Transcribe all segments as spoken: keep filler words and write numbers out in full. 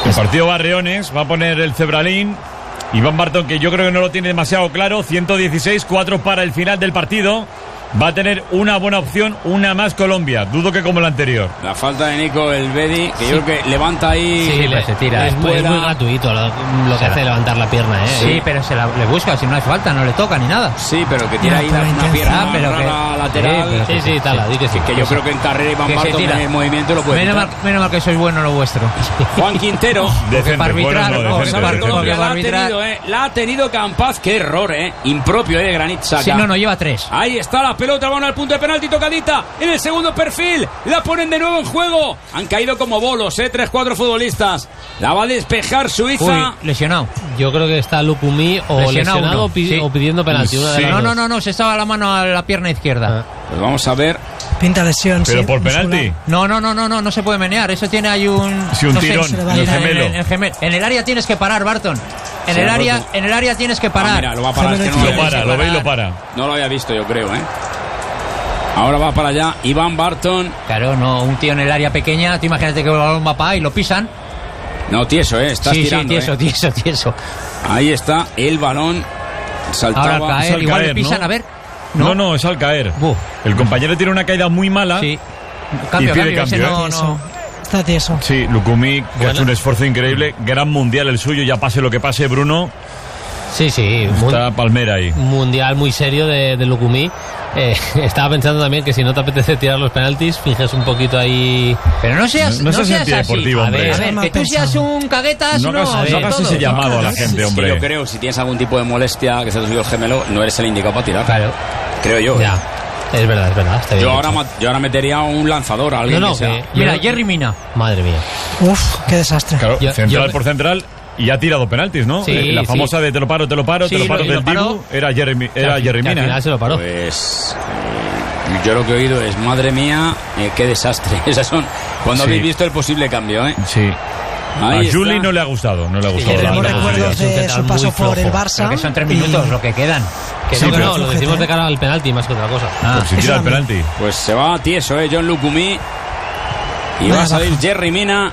El partido Barriones va a poner el Cebralín. Iván Barton, que yo creo que no lo tiene demasiado claro. ciento dieciséis, cuatro para el final del partido. Va a tener una buena opción, una más Colombia. Dudo que como la anterior. La falta de Nico Elvedi, que sí. Yo creo que levanta ahí. Sí, le, se tira. Es muy, es muy gratuito lo, lo que hace levantar la pierna, ¿eh? Sí, sí, pero se la, le busca, si no hace falta, no le toca ni nada. Sí, pero que tira no, ahí una, una pierna ah, pero que, lateral. Sí, sí, tal, sí, que sí. Que yo creo que en carrera Iván Barton en el movimiento lo puede menos mal, menos mal que sois bueno lo vuestro. Juan Quintero. Decente, para arbitrar, bueno, no, decente, decente. Colombia, la, ha tenido, eh, la ha tenido Campaz. Qué error, eh. Impropio, eh, de Granit Xhaka. Sí, no, no, lleva tres. Ahí está la pelota, van al punto de penalti, tocadita en el segundo perfil, la ponen de nuevo en juego, han caído como bolos, eh, tres, cuatro futbolistas, la va a despejar Suiza. Uy, lesionado. Yo creo que está Lukumi o lesionado, lesionado o, pi- sí. o pidiendo penalti. Una de sí. las No, dos. no, no, no, se estaba la mano a la pierna izquierda. Ah. Pues vamos a ver. Pinta lesión, pero sí, por penalti. No, no, no, no, no, no se puede menear. Eso tiene ahí un. Sí, un no tirón. Sé, en el gemelo. En, en, en, en el área tienes que parar, Barton. En sí, el área, Barton. En el área tienes que parar. Ah, mira, lo va a parar. Es que no lo, lo para, lo ve y lo para. No lo había visto, yo creo, eh. Ahora va para allá Iván Barton. Claro, no, un tío en el área pequeña. Tú imagínate que el balón va para ahí y lo pisan. No, tieso, eh. Estás sí, tirando, sí, tieso, eh. tieso, tieso. Ahí está el balón. Saltaba. Ahora al caer, al igual caer, le pisan, ¿no? a ver. No, no, no es al caer. Uf. El compañero tiene una caída muy mala. Sí. Cambio, y pide cambio, cambio. No, ¿eh? no. Está tieso. Sí, Lukumi, que bueno. ha hecho un esfuerzo increíble. Gran mundial el suyo, ya pase lo que pase, Bruno. Sí, sí. Está mun- Palmera ahí. Mundial muy serio de, de Lukumi. Eh, estaba pensando también que si no te apetece tirar los penaltis, finges un poquito ahí. Pero no seas, no, no, no seas seas deportivo, así. hombre. A ver, a ver, que tú seas un caguetas, no. No, hagas, a ver, no hagas ese llamado a la gente, hombre. Es que yo creo, si tienes algún tipo de molestia, que se te subió el gemelo, no eres el indicado para tirar. Claro. Creo yo. Ya. Es verdad, es verdad. Está bien yo, ahora ma- yo ahora metería un lanzador a alguien no, no, que sea. que, Mira, yo, Jerry Mina. Madre mía. Uf, qué desastre. Claro, yo, central yo, por central. Y ha tirado penaltis, ¿no? Sí, la famosa sí. de te lo paro, te lo paro, Sí, te lo paro lo, del lo paró. Dibu era Jeremy, era que, Jerry que Mina. al final ¿eh? se lo paró. Pues eh, yo lo que he oído es, madre mía, eh, qué desastre. Esas son cuando sí. habéis visto el posible cambio, ¿eh? Sí. Ahí a Juli está. no le ha gustado, no le ha Sí, gustado. Tenemos la recuerdos de su paso por el Barça. Pero que son tres minutos y... lo que quedan. Que sí, no, que pero no, lo decimos de cara al penalti más que otra cosa. Ah, pues si tira el penalti. Pues se va tieso, ¿eh? John Lukumi. Y va a salir Jerry Mina.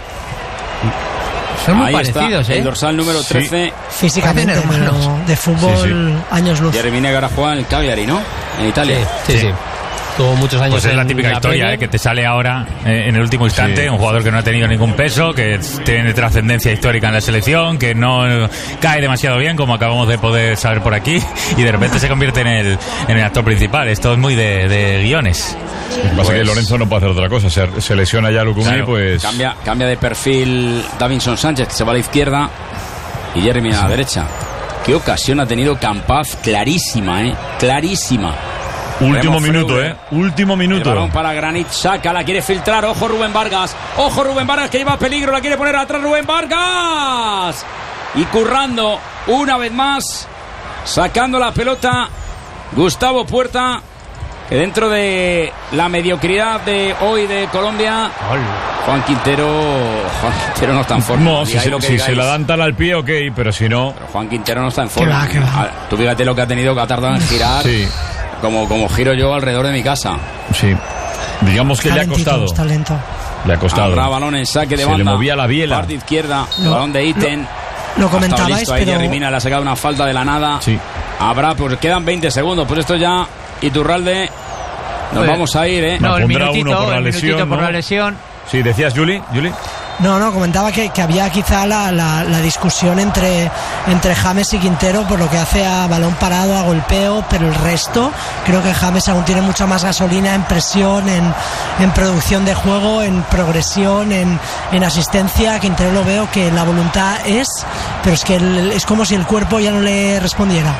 Son muy Ahí parecidos, está, ¿eh? el dorsal número trece. Sí. Físicamente, hermano, de fútbol, sí, sí. años luz. Jerry Mina que ahora juega en el Cagliari, ¿no? En Italia. Sí, sí. sí. Tuvo muchos años. Pues es la típica la historia, eh, que te sale ahora eh, en el último instante, sí. Un jugador que no ha tenido ningún peso, que tiene trascendencia histórica en la selección, que no cae demasiado bien, como acabamos de poder saber por aquí, y de repente se convierte en el, en el actor principal. Esto es muy de, de guiones. Lo que pasa pues, es que Lorenzo no puede hacer otra cosa, se, se lesiona ya Lukumi, claro, pues... Cambia, cambia de perfil Davinson Sánchez, que se va a la izquierda, y Jerry Mina a la derecha. Qué ocasión ha tenido Campaz, clarísima, ¿eh? Clarísima. Último Remo minuto, Freire. eh. Último minuto. El balón para Granit Xhaka, la quiere filtrar. Ojo Rubén Vargas. Ojo Rubén Vargas que lleva peligro, la quiere poner atrás Rubén Vargas. Y currando una vez más, sacando la pelota Gustavo Puerta, que dentro de la mediocridad de hoy de Colombia, Juan Quintero, Juan Quintero no está en forma. No, si, se, si se la dan tal al pie, ok, pero si no... Pero Juan Quintero no está en forma. ¿Qué va, qué va? Tú fíjate lo que ha tenido, que ha tardado en girar. Sí. Como, como giro yo alrededor de mi casa. Sí. Digamos que le ha costado. Está lento. Le ha costado. Habrá balón en saque de Se banda. le movía la biela. Parte izquierda. Lo, balón de Iten. Lo, lo comentabais, listo, pero... Jerry Mina le ha sacado una falta de la nada. Sí. Habrá, pues quedan veinte segundos. Pues esto ya, Iturralde. Nos Pues, vamos a ir, ¿eh? No, el pondrá minutito, uno por la el lesión, minutito por ¿no? la lesión. Sí, decías, Juli. Juli. No, no, comentaba que, que había quizá la, la, la discusión entre, entre James y Quintero por lo que hace a balón parado, a golpeo, pero el resto, creo que James aún tiene mucha más gasolina en presión, en, en producción de juego, en progresión, en, en asistencia. Quintero lo veo que la voluntad es, pero es que el, es como si el cuerpo ya no le respondiera.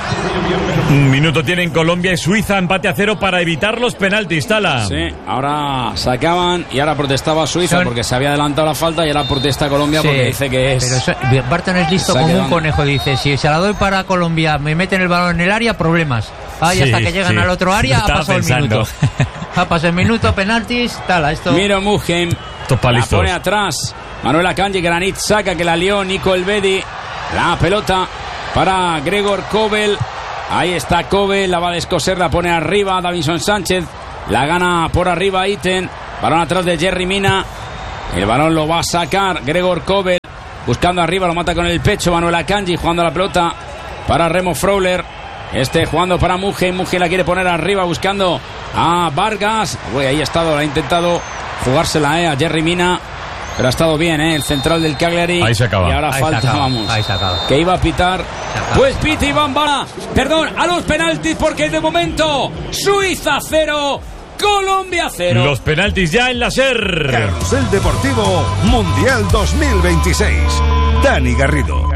Un minuto tienen Colombia y Suiza, empate a cero para evitar los penaltis, Tala. Sí, ahora sacaban y ahora protestaba Suiza Son... porque se había adelantado la falta y ahora protesta Colombia, sí, porque dice que es... Pero eso, Barton es listo como un conejo, dice, si se la doy para Colombia, me meten el balón en el área, problemas. Ah, y sí, hasta que llegan sí. al otro área ha pasado pensando. el minuto. Ha pasado el minuto, penaltis, tal, esto... Miro Mugen, la pone atrás, Manuel Akanji, Granit Xhaka que la lió, Nico Elvedi, la pelota para Gregor Kobel, ahí está Kobel, la va a descoser, la pone arriba Davinson Sánchez, la gana por arriba Iten, balón atrás de Jerry Mina. El balón lo va a sacar Gregor Kobel. buscando arriba, lo mata con el pecho Manuel Akanji, jugando la pelota para Remo Freuler. Este jugando para Mugen. Mugen la quiere poner arriba, buscando a Vargas. Uy, ahí ha estado, ha intentado jugársela eh, a Jerry Mina, pero ha estado bien, ¿eh? El central del Cagliari. Ahí se acaba. Y ahora Ahí falta, se acaba. vamos. Ahí se acaba. Que iba a pitar. Pues pita Iván Vargas. Perdón, a los penaltis, porque de momento Suiza cero, Colombia cero. Los penaltis ya en la SER. Carrusel Deportivo Mundial dos mil veintiséis. Dani Garrido.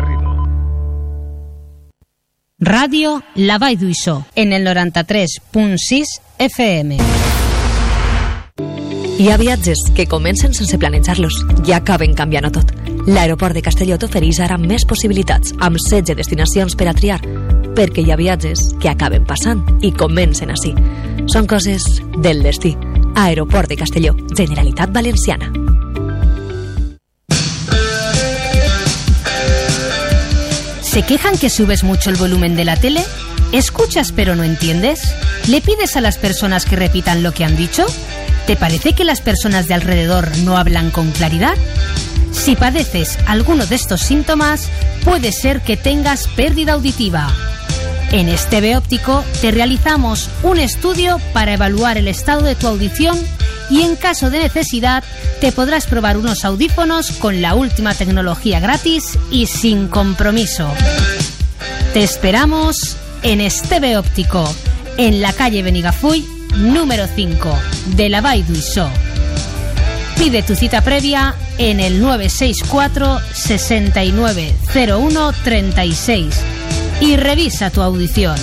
Ràdio La Vall d'Uixó, en el noranta-tres punt sis F M. Hi ha viatges que comencen sense planejar-los i acaben canviant-ho tot. L'aeroport de Castelló t'ofereix ara més possibilitats, amb setze destinacions per a triar, perquè hi ha viatges que acaben passant i comencen així. Són coses del destí. Aeroport de Castelló, Generalitat Valenciana. ¿Se quejan que subes mucho el volumen de la tele? ¿Escuchas pero no entiendes? ¿Le pides a las personas que repitan lo que han dicho? ¿Te parece que las personas de alrededor no hablan con claridad? Si padeces alguno de estos síntomas, puede ser que tengas pérdida auditiva. En Esteve Óptico te realizamos un estudio para evaluar el estado de tu audición y en caso de necesidad te podrás probar unos audífonos con la última tecnología gratis y sin compromiso. Te esperamos en Esteve Óptico, en la calle Benigafull, número cinco, de la Vall d'Uixó. Pide tu cita previa en el nueve seis cuatro, sesenta y nueve, cero uno, treinta y seis y revisa tu audición.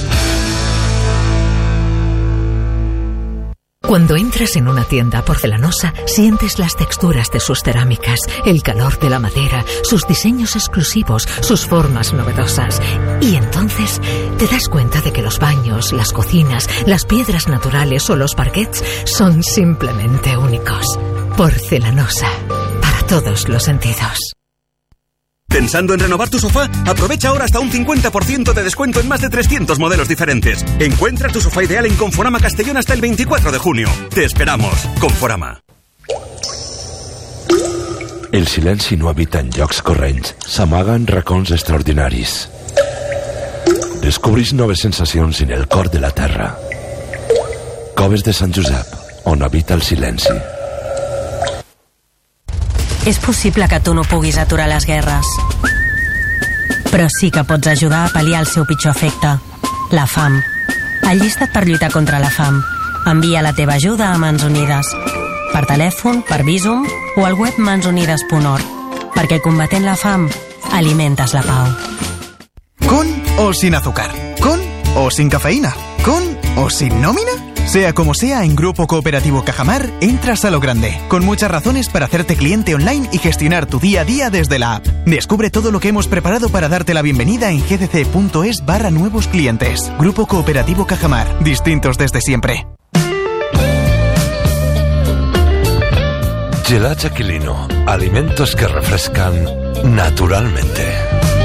Cuando entras en una tienda porcelanosa, sientes las texturas de sus cerámicas, el calor de la madera, sus diseños exclusivos, sus formas novedosas. Y entonces te das cuenta de que los baños, las cocinas, las piedras naturales o los parquets son simplemente únicos. Porcelanosa, para todos los sentidos. ¿Pensando en renovar tu sofá? Aprovecha ahora hasta un cincuenta por ciento de descuento en más de trescientos modelos diferentes. Encuentra tu sofá ideal en Conforama Castellón hasta el veinticuatro de junio. Te esperamos. Conforama. El silenci no habita en llocs corrents. S'amaga en racons extraordinaris. Descobrís noves sensacions en el cor de la terra. Coves de Sant Josep, on habita el silenci. És possible que tu no puguis aturar les guerres, però sí que pots ajudar a pal·liar el seu pitjor efecte, la fam. Allista't per lluitar contra la fam. Envia la teva ajuda a Mans Unides, per telèfon, per Bizum o al web mans unides punt org, perquè combatent la fam alimentes la pau. ¿Con o sin azúcar? ¿Con o sin cafeína? ¿Con o sin nómina? Sea como sea, en Grupo Cooperativo Cajamar entras a lo grande, con muchas razones para hacerte cliente online y gestionar tu día a día desde la app. Descubre todo lo que hemos preparado para darte la bienvenida en gdc.es barra nuevos clientes. Grupo Cooperativo Cajamar, distintos desde siempre. Gelats Aquilino, alimentos que refrescan naturalmente.